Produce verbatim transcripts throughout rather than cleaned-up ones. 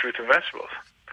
fruits and vegetables.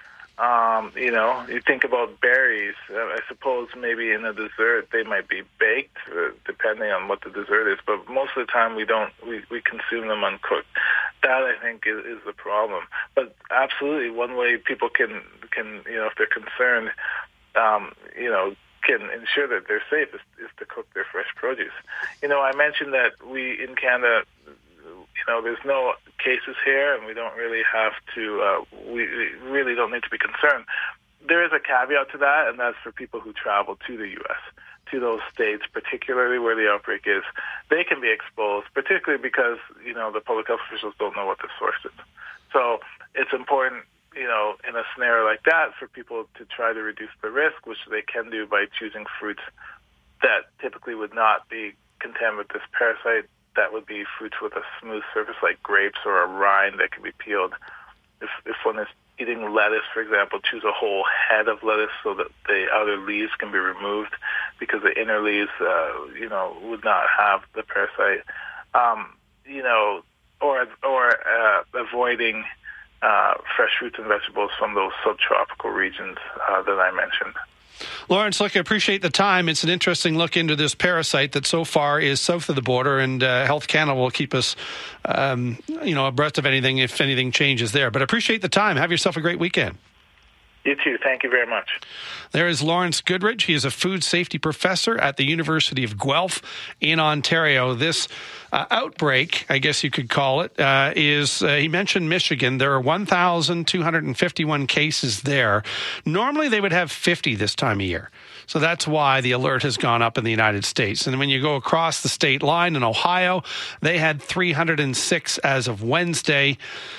Um, you know, you think about berries. Uh, I suppose maybe in a dessert they might be baked, uh, depending on what the dessert is. But most of the time we don't. We, we consume them uncooked. That I think is, is the problem. But absolutely, one way people can can you know, if they're concerned, um, you know, can ensure that they're safe is, is to cook their fresh produce. You know, I mentioned that we in Canada, you know, there's no cases here, and we don't really have to, uh, we, we really don't need to be concerned. There is a caveat to that, and that's for people who travel to the U S, to those states, particularly where the outbreak is. They can be exposed, particularly because, you know, the public health officials don't know what the source is. So it's important, you know, in a scenario like that, for people to try to reduce the risk, which they can do by choosing fruits that typically would not be contaminated with this parasite. That would be fruits with a smooth surface like grapes or a rind that can be peeled. If if one is eating lettuce, for example, choose a whole head of lettuce so that the outer leaves can be removed, because the inner leaves, uh, you know, would not have the parasite. Um, you know, or or uh, avoiding uh, fresh fruits and vegetables from those subtropical regions uh, that I mentioned. Lawrence, look, I appreciate the time. It's an interesting look into this parasite that so far is south of the border, and uh, Health Canada will keep us, um, you know, abreast of anything if anything changes there. But I appreciate the time. Have yourself a great weekend. You too. Thank you very much. There is Lawrence Goodridge. He is a food safety professor at the University of Guelph in Ontario. This uh, outbreak, I guess you could call it, uh, is, uh, he mentioned Michigan. There are one thousand two hundred fifty-one cases there. Normally they would have fifty this time of year. So that's why the alert has gone up in the United States. And when you go across the state line in Ohio, they had three hundred six as of Wednesday.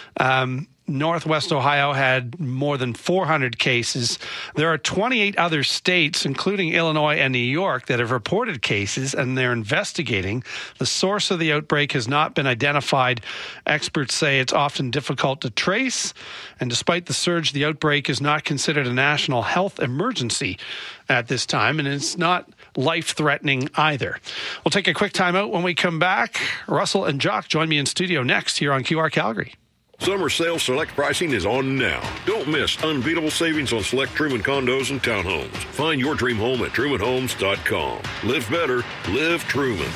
Um, Northwest Ohio had more than four hundred cases. There are twenty-eight other states, including Illinois and New York, that have reported cases, and they're investigating. The source of the outbreak has not been identified. Experts say it's often difficult to trace, and despite the surge, the outbreak is not considered a national health emergency at this time, and it's not life-threatening either. We'll take a quick time out. When we come back, Russell and Jock join me in studio next here on Q R Calgary. Summer sale select pricing is on now. Don't miss unbeatable savings on select Truman condos and townhomes. Find your dream home at truman homes dot com. Live better. Live Truman.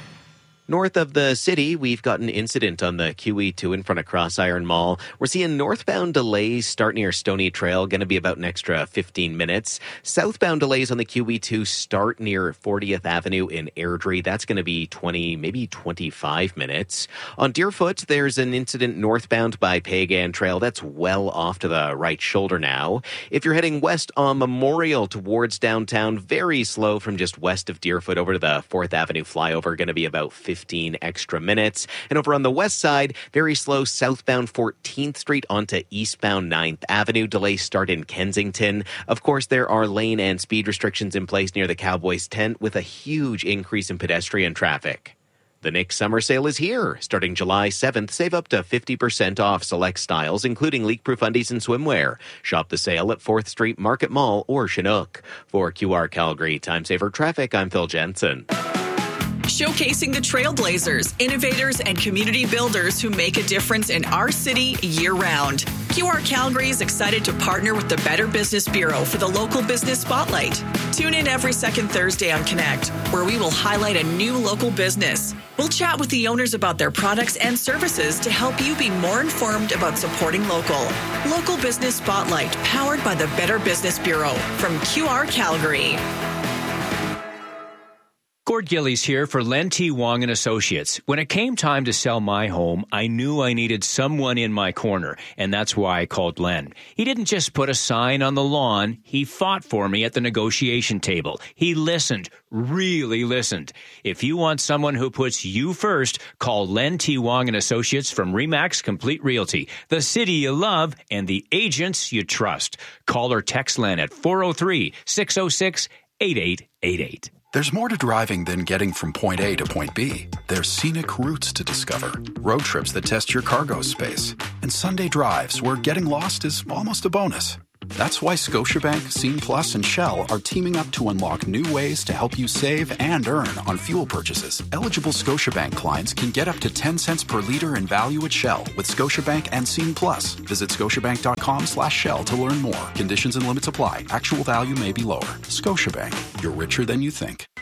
North of the city, we've got an incident on the Q E two in front of Cross Iron Mall. We're seeing northbound delays start near Stony Trail, going to be about an extra fifteen minutes. Southbound delays on the Q E two start near fortieth Avenue in Airdrie. That's going to be twenty, maybe twenty-five minutes. On Deerfoot, there's an incident northbound by Pagan Trail. That's well off to the right shoulder now. If you're heading west on Memorial towards downtown, very slow from just west of Deerfoot over to the fourth Avenue flyover, going to be about fifteen extra minutes. And over on the west side, very slow southbound fourteenth Street onto eastbound ninth Avenue. Delays start in Kensington. Of course, there are lane and speed restrictions in place near the Cowboys tent, with a huge increase in pedestrian traffic. The Nick Summer Sale is here. Starting July seventh, save up to fifty percent off select styles, including leak-proof undies and swimwear. Shop the sale at fourth Street Market Mall or Chinook. For Q R Calgary Time Saver Traffic, I'm Phil Jensen. Showcasing the trailblazers, innovators, and community builders who make a difference in our city year-round. Q R Calgary is excited to partner with the Better Business Bureau for the Local Business Spotlight. Tune in every second Thursday on Connect, where we will highlight a new local business. We'll chat with the owners about their products and services to help you be more informed about supporting local. Local Business Spotlight, powered by the Better Business Bureau from Q R Calgary. Gord Gillies here for Len T. Wong and Associates. When it came time to sell my home, I knew I needed someone in my corner, and that's why I called Len. He didn't just put a sign on the lawn. He fought for me at the negotiation table. He listened, really listened. If you want someone who puts you first, call Len T. Wong and Associates from Remax Complete Realty, the city you love and the agents you trust. Call or text Len at four oh three, six oh six, eight eight eight eight. There's more to driving than getting from point A to point B. There's scenic routes to discover, road trips that test your cargo space, and Sunday drives where getting lost is almost a bonus. That's why Scotiabank, Scene Plus, and Shell are teaming up to unlock new ways to help you save and earn on fuel purchases. Eligible Scotiabank clients can get up to ten cents per liter in value at Shell with Scotiabank and Scene Plus. Visit scotiabank.com slash Shell to learn more. Conditions and limits apply. Actual value may be lower. Scotiabank. You're richer than you think.